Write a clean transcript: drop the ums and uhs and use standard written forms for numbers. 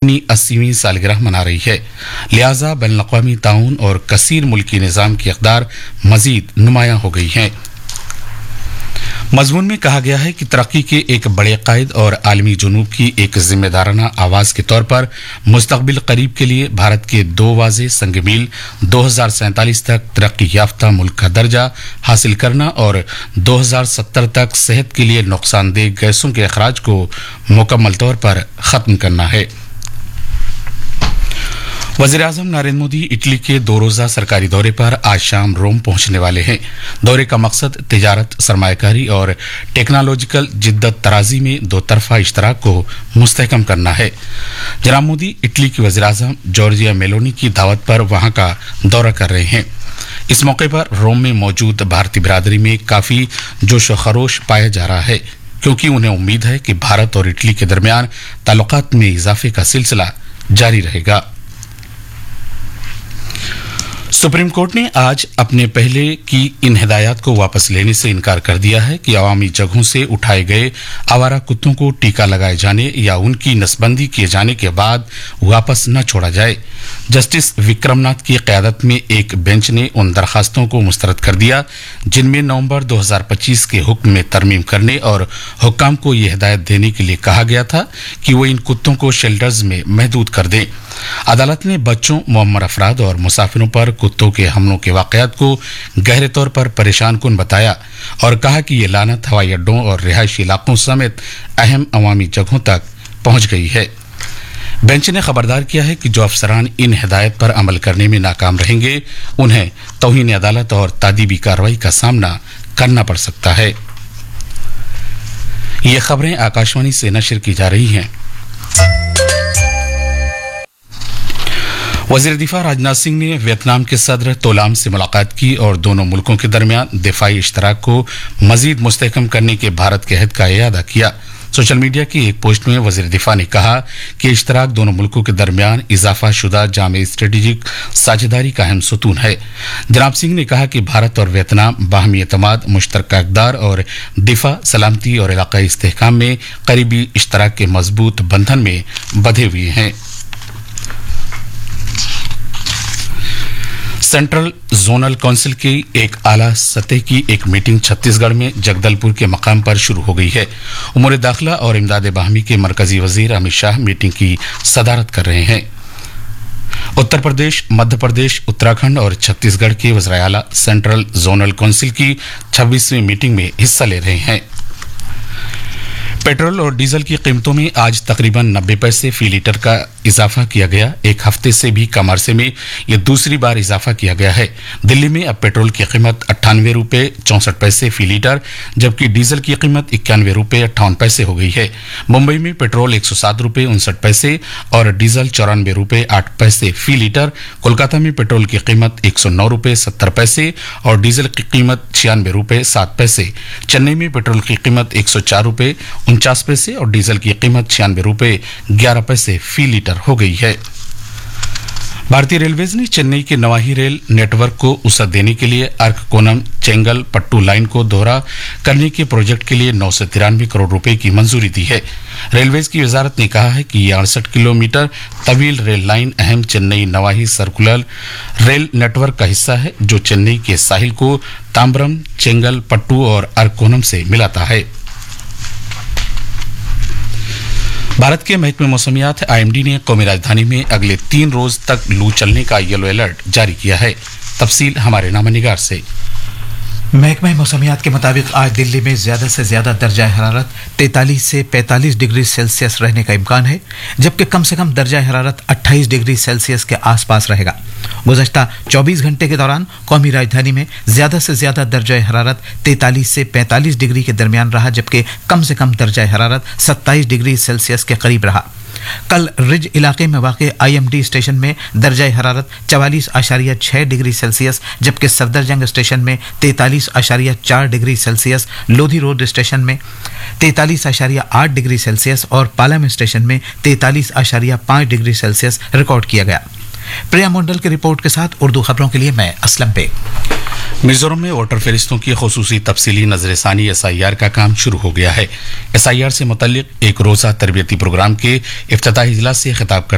अपनी 80वीं सालगिरह मना रही है, लिहाजा बैनुल-अक़वामी ताउन और कसीर मुल्की निज़ाम की इक़दार मज़ीद नुमायां हो गई हैं। मज़मून में कहा गया है कि तरक्की के एक बड़े कायद और आलमी जुनूब की एक जिम्मेदाराना आवाज़ के तौर पर मुस्तक़बिल करीब के लिए भारत के 2 वाज़े संग मील 2047 तक तरक्की याफ्ता मुल्क का दर्जा हासिल करना और 2070 तक सेहत के लिए नुकसानदेह गैसों के अखराज को मुकम्मल तौर पर ख़त्म करना है। वज़ीर-ए-आज़म नरेंद्र मोदी इटली के 2 रोज़ा सरकारी दौरे पर आज शाम रोम पहुंचने वाले हैं। दौरे का मकसद तिजारत, सरमायाकारी और टेक्नोलॉजिकल जिद्दत तराजी में 2 तरफ़ा इश्तराक को मुस्तहकम करना है। जनाब मोदी इटली की वज़ीर-ए-आज़म जॉर्जिया मेलोनी की दावत पर वहां का दौरा कर रहे हैं। इस मौके पर रोम में मौजूद भारतीय बिरादरी में काफ़ी जोश व खरोश पाया जा रहा है, क्योंकि उन्हें उम्मीद है कि भारत और इटली के दरमियान ताल्लुकात में इजाफे का सिलसिला जारी रहेगा। सुप्रीम कोर्ट ने आज अपने पहले की इन हिदायत को वापस लेने से इनकार कर दिया है कि अवामी जगहों से उठाए गए आवारा कुत्तों को टीका लगाए जाने या उनकी नसबंदी किए जाने के बाद वापस न छोड़ा जाए। जस्टिस विक्रमनाथ की क़यादत में एक बेंच ने उन दरखास्तों को मुस्तरद कर दिया जिनमें नवंबर 2025 के हुक्म में तरमीम करने और हुक्काम को यह हिदायत देने के लिए कहा गया था कि वो इन कुत्तों को शेल्टर्स में महदूद कर दें। अदालत ने बच्चों, मुअम्मर अफराद और मुसाफिरों पर कुत्तों के हमलों के वाक़यात को गहरे तौर पर परेशान कुन बताया और कहा कि ये लानत हवाई अड्डों और रिहायशी इलाकों समेत अहम अवामी जगहों तक पहुंच गई है। बेंच ने खबरदार किया है कि जो अफसरान इन हिदायत पर अमल करने में नाकाम रहेंगे उन्हें तौहीन अदालत और तादीबी कार्रवाई का सामना करना पड़ सकता है। ये खबरें आकाशवाणी से नशर की जा रही हैं। वज़ीर दिफा राजनाथ सिंह ने वियतनाम के सदर तोलाम से मुलाकात की और दोनों मुल्कों के दरमियान दिफाई इश्तराक को मजीद मुस्तहकम करने के भारत के अहद का इयादा किया। सोशल मीडिया की एक पोस्ट में वज़ीर दिफा ने कहा कि इश्तराक दोनों मुल्कों के दरमियान इजाफा शुदा जामे स्ट्रेटेजिक साझेदारी का अहम सुतून है। जनाब सिंह ने कहा कि भारत और वियतनाम बाहमी एतमाद, मुश्तरका इक़दार और दिफा, सलामती और इलाकाई इस्तेहकाम में करीबी इश्तराक के मजबूत बंधन में बंधे हुए हैं। सेंट्रल जोनल काउंसिल की एक आला सतह की एक मीटिंग छत्तीसगढ़ में जगदलपुर के मकाम पर शुरू हो गई है। उमूर दाखिला और इमदाद बाहमी के मरकजी वजीर अमित शाह मीटिंग की सदारत कर रहे हैं। उत्तर प्रदेश, मध्य प्रदेश, उत्तराखंड और छत्तीसगढ़ के वज़ीर आला सेंट्रल जोनल काउंसिल की 26वीं मीटिंग में हिस्सा ले रहे हैं। पेट्रोल और डीजल की कीमतों में आज तकरीबन 90 पैसे फी लीटर का इजाफा किया गया। एक हफ्ते से भी कम अरसे में यह दूसरी बार इजाफा किया गया है। दिल्ली में अब पेट्रोल की कीमत 98 रुपये 64 पैसे फी लीटर, जबकि डीजल की कीमत 91 रुपये 58 पैसे हो गई है। मुंबई में पेट्रोल 107 रुपये 59 पैसे और डीजल 94 रुपये 8 पैसे फी लीटर। कोलकाता में पेट्रोल की कीमत 109 रुपये 70 पैसे और डीजल की कीमत 96 रुपये 7 पैसे। चेन्नई में पेट्रोल की कीमत 104 रुपये 49 पैसे और डीजल की कीमत 96 रुपये 11 पैसे फी लीटर हो गई है। भारतीय रेलवेज ने चेन्नई के नवाही रेल नेटवर्क को वसअत देने के लिए अरककोनम चेंगल पट्टू लाइन को दोहरा करने के प्रोजेक्ट के लिए 993 करोड़ रुपए की मंजूरी दी है। रेलवेज की वजारत ने कहा है कि यह 68 किलोमीटर तवील रेल लाइन अहम चेन्नई नवाही सर्कुलर रेल नेटवर्क का हिस्सा है, जो चेन्नई के साहिल को ताम्बरम, चेंगल पट्टू और अरकोनम से मिलाता है। भारत के महकमे मौसमियात आईएमडी ने कौमी राजधानी में अगले 3 रोज तक लू चलने का येलो अलर्ट जारी किया है। तफसील हमारे नामनिगार से। महकमा मौसमियात के मुताबिक आज दिल्ली में ज़्यादा से ज़्यादा दर्जा हरारत 43 से 45 डिग्री सेल्सियस रहने का इम्कान है, जबकि कम से कम दर्जा हरारत 28 डिग्री सेल्सियस के आसपास रहेगा। गुज़श्ता 24 घंटे के दौरान कौमी राजधानी में ज़्यादा से ज़्यादा दर्जा हरारत 43 से 45 डिग्री के दरमियान रहा, जबकि कम से कम दर्जा हरारत 27 डिग्री सेल्सियस के करीब रहा। कल रिज इलाके में वाक़े आईएमडी स्टेशन में दर्जा हरारत 44.6 डिग्री सेल्सियस, जबकि सफदरजंग स्टेशन में 43.4 degree Celsius, Lodhi road station में 43.8 डिग्री सेल्सियस और पालम स्टेशन में 43.5 डिग्री सेल्सियस रिकॉर्ड किया गया। प्रिया मंडल की रिपोर्ट के साथ उर्दू खबरों के लिए मैं असलम बेग। मिजोरम में वोटर फहरिस्तों की खुसूसी तफसीली नजरसानी एसआईआर का काम शुरू हो गया है। एसआईआर से मुतल्लिक एक रोज़ा तरबियती प्रोग्राम के इफ्तिताही इजलास से खिताब